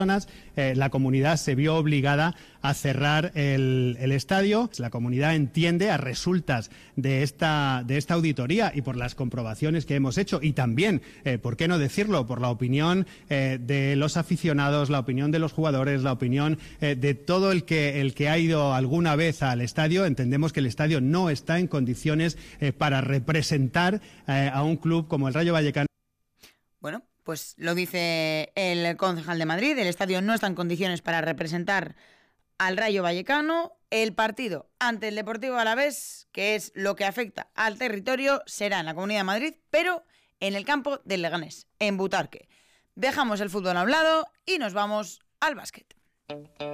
la comunidad se vio obligada a cerrar el estadio. La comunidad entiende, a resultas de esta auditoría y por las comprobaciones que hemos hecho, y también, ¿por qué no decirlo?, por la opinión de los aficionados, la opinión de los jugadores, la opinión de todo el que ha ido alguna vez al estadio, entendemos que el estadio no está en condiciones para representar a un club como el Rayo Vallecano. Bueno, pues lo dice el concejal de Madrid, el estadio no está en condiciones para representar al Rayo Vallecano. El partido ante el Deportivo Alavés, que es lo que afecta al territorio, será en la Comunidad de Madrid, pero en el campo del Leganés, en Butarque. Dejamos el fútbol a un lado y nos vamos al básquet.